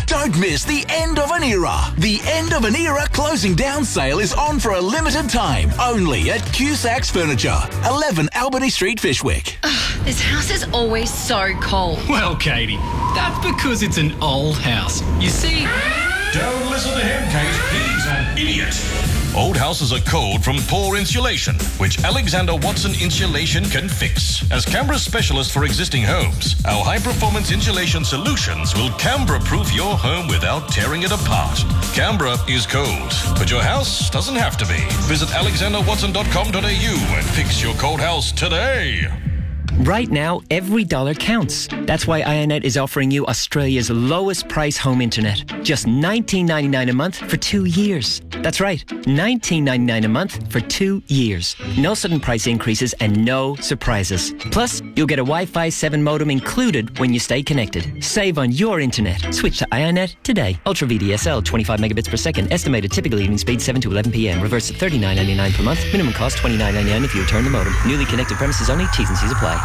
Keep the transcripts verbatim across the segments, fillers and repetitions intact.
Don't miss the end of an era. The end of an era closing down sale is on for a limited time, only at Cusacks Furniture, eleven Albany Street, Fishwick. Ugh, this house is always so cold. Well, Katie, that's because it's an old house. You see... Don't listen to him, Kate. He's an idiot. Old houses are cold from poor insulation, which Alexander Watson Insulation can fix. As Canberra's specialist for existing homes, our high-performance insulation solutions will Canberra-proof your home without tearing it apart. Canberra is cold, but your house doesn't have to be. Visit alexander watson dot com dot a u and fix your cold house today. Right now, every dollar counts. That's why Ionet is offering you Australia's lowest price home internet. Just nineteen ninety-nine a month for two years. That's right, nineteen ninety-nine a month for two years. No sudden price increases and no surprises. Plus, you'll get a Wi-Fi seven modem included when you stay connected. Save on your internet. Switch to Ionet today. Ultra V D S L, twenty-five megabits per second. Estimated typical evening speed seven to eleven p.m. Reverse at thirty-nine ninety-nine per month. Minimum cost twenty-nine ninety-nine if you return the modem. Newly connected premises only. T's and C's apply.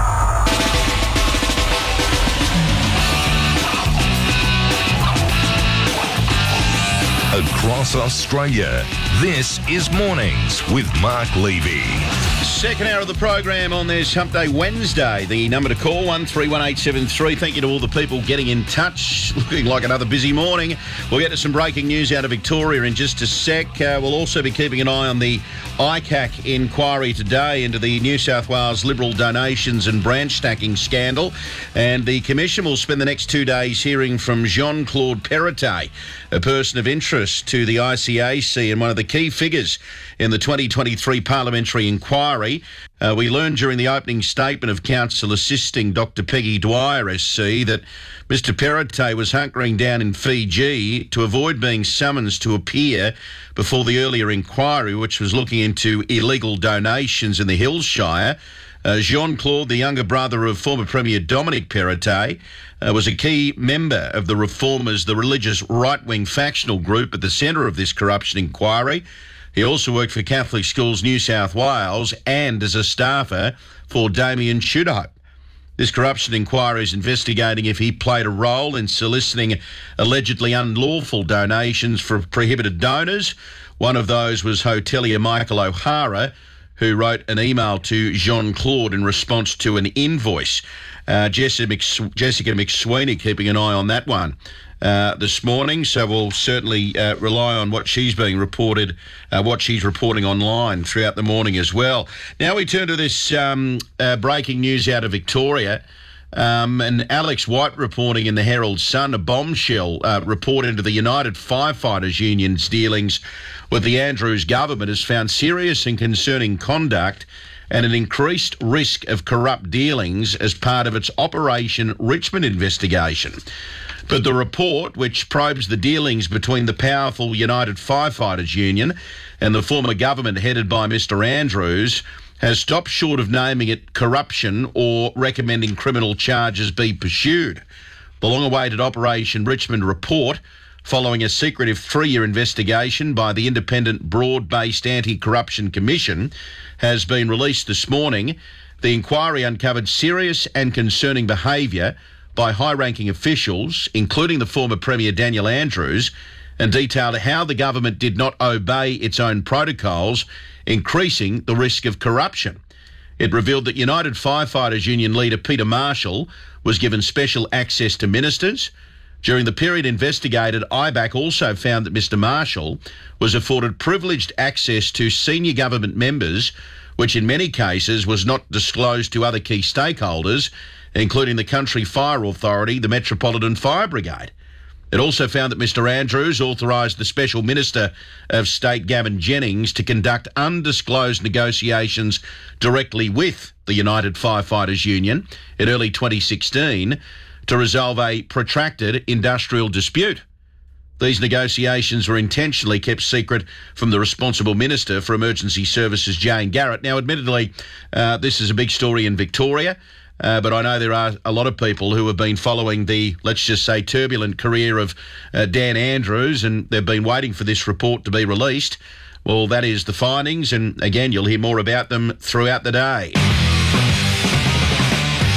Across Australia, this is Mornings with Mark Levy. Second hour of the program on this Hump Day Wednesday. The number to call, one three one eight seven three. Thank you to all the people getting in touch. Looking like another busy morning. We'll get to some breaking news out of Victoria in just a sec. Uh, we'll also be keeping an eye on the I C A C inquiry today into the New South Wales Liberal donations and branch stacking scandal. And the Commission will spend the next two days hearing from Jean-Claude Perrottet, a person of interest to the I C A C and one of the key figures in the twenty twenty-three parliamentary inquiry. Uh, we learned during the opening statement of Counsel Assisting Doctor Peggy Dwyer, S C, that Mister Perrottet was hunkering down in Fiji to avoid being summoned to appear before the earlier inquiry, which was looking into illegal donations in the Hills Shire. Uh, Jean-Claude, the younger brother of former Premier Dominic Perrottet, uh, was a key member of the Reformers, the religious right-wing factional group at the centre of this corruption inquiry. He also worked for Catholic Schools New South Wales and as a staffer for Damien Chudhope. This corruption inquiry is investigating if he played a role in soliciting allegedly unlawful donations from prohibited donors. One of those was hotelier Michael O'Hara, who wrote an email to Jean-Claude in response to an invoice. Uh, Jessica, Mc, Jessica McSweeney keeping an eye on that one uh, this morning, so we'll certainly uh, rely on what she's being reported, uh, what she's reporting online throughout the morning as well. Now we turn to this um, uh, breaking news out of Victoria. Um, and Alex White reporting in the Herald Sun, a bombshell uh, report into the United Firefighters Union's dealings with the Andrews government has found serious and concerning conduct and an increased risk of corrupt dealings as part of its Operation Richmond investigation. But the report, which probes the dealings between the powerful United Firefighters Union and the former government headed by Mister Andrews, has stopped short of naming it corruption or recommending criminal charges be pursued. The long-awaited Operation Richmond report, following a secretive three-year investigation by the independent broad-based Anti-Corruption Commission, has been released this morning. The inquiry uncovered serious and concerning behaviour by high-ranking officials, including the former Premier Daniel Andrews, and detailed how the government did not obey its own protocols, increasing the risk of corruption. It revealed that United Firefighters Union leader Peter Marshall was given special access to ministers. During the period investigated, I B A C also found that Mister Marshall was afforded privileged access to senior government members, which in many cases was not disclosed to other key stakeholders, including the Country Fire Authority, the Metropolitan Fire Brigade. It also found that Mister Andrews authorised the Special Minister of State Gavin Jennings to conduct undisclosed negotiations directly with the United Firefighters Union in early twenty sixteen to resolve a protracted industrial dispute. These negotiations were intentionally kept secret from the responsible Minister for Emergency Services, Jane Garrett. Now, admittedly, uh, this is a big story in Victoria. Uh, but I know there are a lot of people who have been following the, let's just say, turbulent career of uh, Dan Andrews, and they've been waiting for this report to be released. Well, that is the findings, and again, you'll hear more about them throughout the day.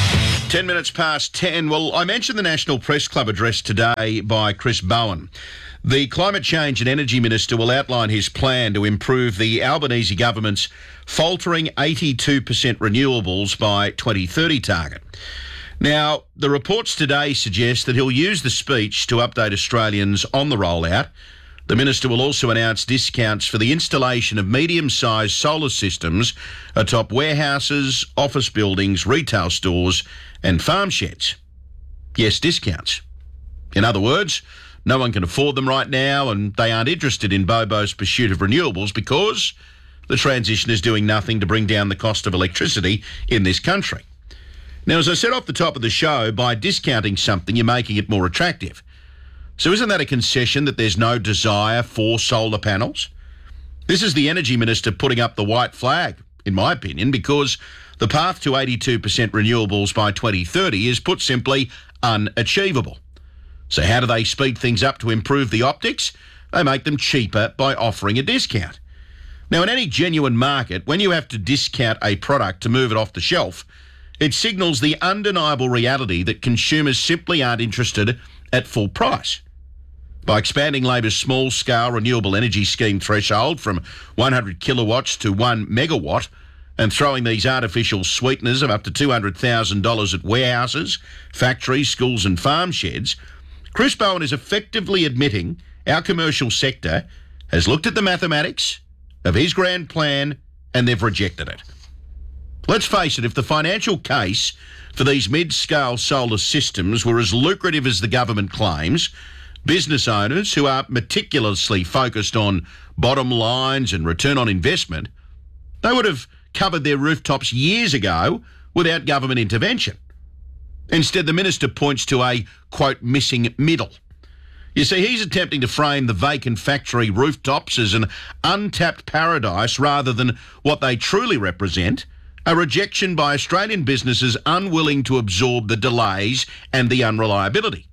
Ten minutes past ten. Well, I mentioned the National Press Club address today by Chris Bowen. The Climate Change and Energy Minister will outline his plan to improve the Albanese government's faltering eighty-two percent renewables by twenty thirty target. Now, the reports today suggest that he'll use the speech to update Australians on the rollout. The Minister will also announce discounts for the installation of medium-sized solar systems atop warehouses, office buildings, retail stores and farm sheds. Yes, discounts. In other words, no one can afford them right now and they aren't interested in Bobo's pursuit of renewables because the transition is doing nothing to bring down the cost of electricity in this country. Now, as I said off the top of the show, by discounting something, you're making it more attractive. So isn't that a concession that there's no desire for solar panels? This is the Energy Minister putting up the white flag, in my opinion, because the path to eighty-two percent renewables by twenty thirty is, put simply, unachievable. So how do they speed things up to improve the optics? They make them cheaper by offering a discount. Now, in any genuine market, when you have to discount a product to move it off the shelf, it signals the undeniable reality that consumers simply aren't interested at full price. By expanding Labor's small-scale renewable energy scheme threshold from one hundred kilowatts to one megawatt and throwing these artificial sweeteners of up to two hundred thousand dollars at warehouses, factories, schools and farm sheds, Chris Bowen is effectively admitting our commercial sector has looked at the mathematics of his grand plan and they've rejected it. Let's face it, if the financial case for these mid-scale solar systems were as lucrative as the government claims, business owners who are meticulously focused on bottom lines and return on investment, they would have covered their rooftops years ago without government intervention. Instead, the minister points to a, quote, missing middle. You see, he's attempting to frame the vacant factory rooftops as an untapped paradise rather than what they truly represent, a rejection by Australian businesses unwilling to absorb the delays and the unreliability.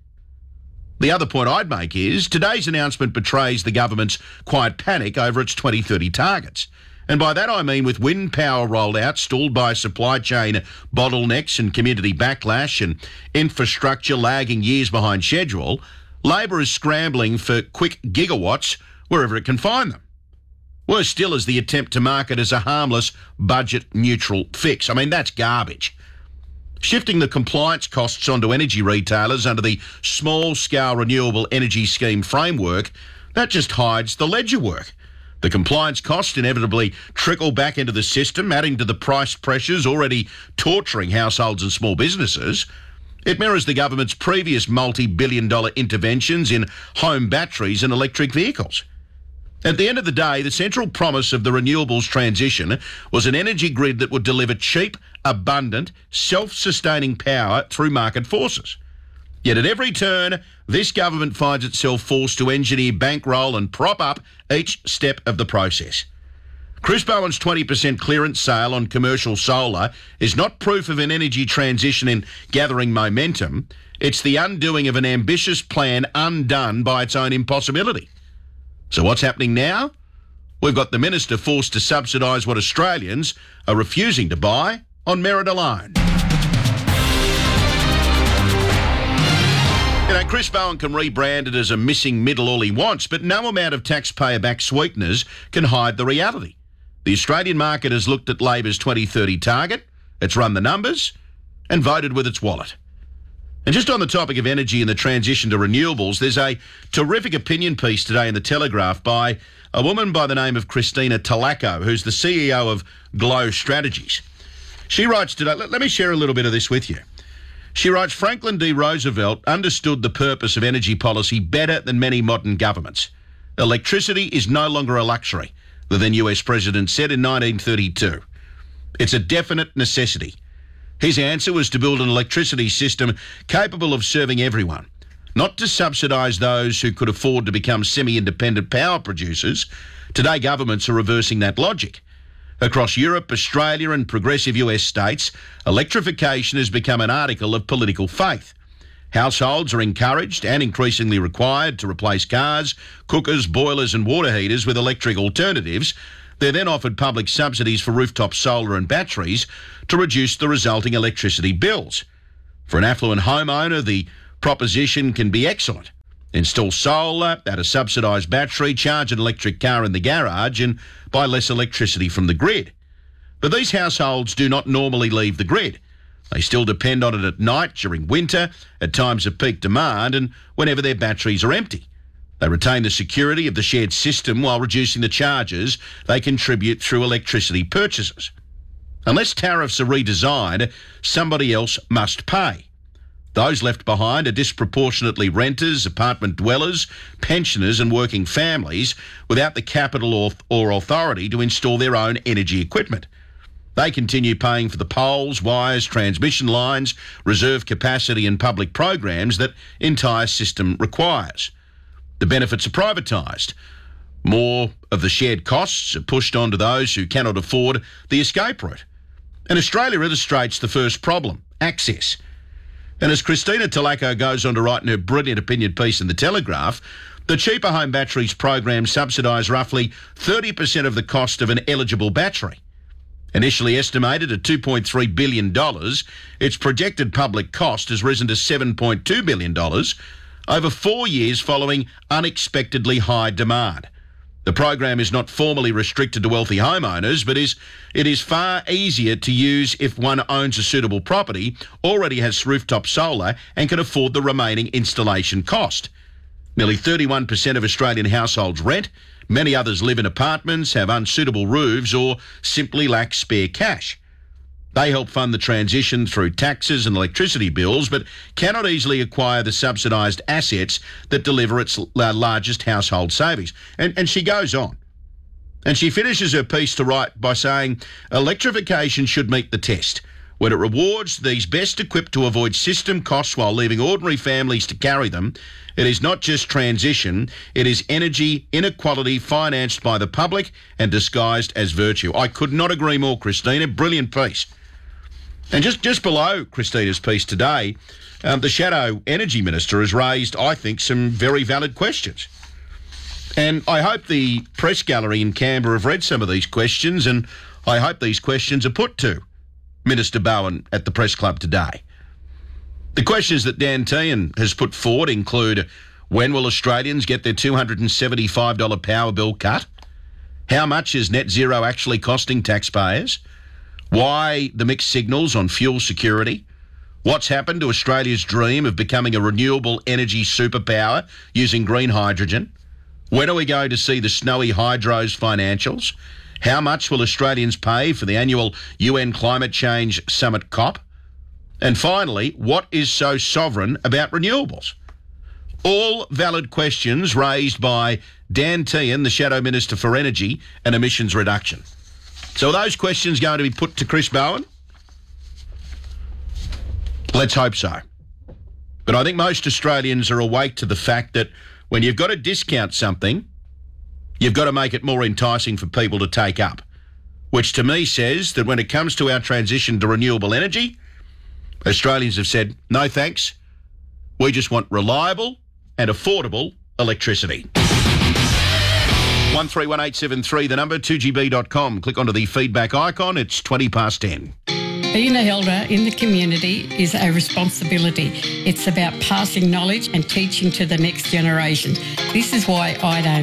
The other point I'd make is today's announcement betrays the government's quiet panic over its twenty thirty targets. And by that I mean with wind power rollout stalled by supply chain bottlenecks and community backlash and infrastructure lagging years behind schedule, Labor is scrambling for quick gigawatts wherever it can find them. Worse still is the attempt to market as a harmless, budget-neutral fix. I mean, that's garbage. Shifting the compliance costs onto energy retailers under the small-scale renewable energy scheme framework, that just hides the ledger work. The compliance costs inevitably trickle back into the system, adding to the price pressures already torturing households and small businesses. It mirrors the government's previous multi-billion dollar interventions in home batteries and electric vehicles. At the end of the day, the central promise of the renewables transition was an energy grid that would deliver cheap, abundant, self-sustaining power through market forces. Yet at every turn, this government finds itself forced to engineer, bankroll and prop up each step of the process. Chris Bowen's twenty percent clearance sale on commercial solar is not proof of an energy transition in gathering momentum. It's the undoing of an ambitious plan undone by its own impossibility. So what's happening now? We've got the minister forced to subsidise what Australians are refusing to buy on merit alone. You know, Chris Bowen can rebrand it as a missing middle all he wants, but no amount of taxpayer-backed sweeteners can hide the reality. The Australian market has looked at Labor's twenty thirty target, it's run the numbers, and voted with its wallet. And just on the topic of energy and the transition to renewables, there's a terrific opinion piece today in The Telegraph by a woman by the name of Christina Talacco, who's the C E O of Glow Strategies. She writes today, let, let me share a little bit of this with you. She writes, Franklin D. Roosevelt understood the purpose of energy policy better than many modern governments. Electricity is no longer a luxury, the then U S president said in nineteen thirty-two. It's a definite necessity. His answer was to build an electricity system capable of serving everyone, not to subsidise those who could afford to become semi-independent power producers. Today, governments are reversing that logic. Across Europe, Australia and progressive U S states, electrification has become an article of political faith. Households are encouraged and increasingly required to replace cars, cookers, boilers and water heaters with electric alternatives. They're then offered public subsidies for rooftop solar and batteries to reduce the resulting electricity bills. For an affluent homeowner, the proposition can be excellent. Install solar, add a subsidised battery, charge an electric car in the garage and buy less electricity from the grid. But these households do not normally leave the grid. They still depend on it at night, during winter, at times of peak demand and whenever their batteries are empty. They retain the security of the shared system while reducing the charges they contribute through electricity purchases. Unless tariffs are redesigned, somebody else must pay. Those left behind are disproportionately renters, apartment dwellers, pensioners and working families without the capital or, or authority to install their own energy equipment. They continue paying for the poles, wires, transmission lines, reserve capacity and public programs that entire system requires. The benefits are privatised. More of the shared costs are pushed onto those who cannot afford the escape route. And Australia illustrates the first problem, access. And as Christina Talaco goes on to write in her brilliant opinion piece in The Telegraph, the Cheaper Home Batteries program subsidise roughly thirty percent of the cost of an eligible battery. Initially estimated at two point three billion dollars, its projected public cost has risen to seven point two billion dollars over four years following unexpectedly high demand. The program is not formally restricted to wealthy homeowners, but is it is far easier to use if one owns a suitable property, already has rooftop solar and can afford the remaining installation cost. Nearly thirty-one percent of Australian households rent. Many others live in apartments, have unsuitable roofs or simply lack spare cash. They help fund the transition through taxes and electricity bills, but cannot easily acquire the subsidised assets that deliver its largest household savings. And, and she goes on. And she finishes her piece to write by saying, electrification should meet the test. When it rewards these best equipped to avoid system costs while leaving ordinary families to carry them, it is not just transition, it is energy inequality financed by the public and disguised as virtue. I could not agree more, Christina. Brilliant piece. And just, just below Christina's piece today, um, the Shadow Energy Minister has raised, I think, some very valid questions. And I hope the press gallery in Canberra have read some of these questions, and I hope these questions are put to Minister Bowen at the Press Club today. The questions that Dan Tehan has put forward include, when will Australians get their two hundred seventy-five dollars power bill cut? How much is net zero actually costing taxpayers? Why the mixed signals on fuel security? What's happened to Australia's dream of becoming a renewable energy superpower using green hydrogen? When are we going to see the snowy hydro's financials? How much will Australians pay for the annual U N Climate Change Summit COP? And finally, what is so sovereign about renewables? All valid questions raised by Dan Tehan, the Shadow Minister for Energy and Emissions Reduction. So are those questions going to be put to Chris Bowen? Let's hope so. But I think most Australians are awake to the fact that when you've got to discount something, you've got to make it more enticing for people to take up, which to me says that when it comes to our transition to renewable energy, Australians have said, no thanks, we just want reliable and affordable electricity. one three one eight seven three, the number, two g b dot com. Click onto the feedback icon. It's twenty past ten. Being an elder in the community is a responsibility. It's about passing knowledge and teaching to the next generation. This is why I don't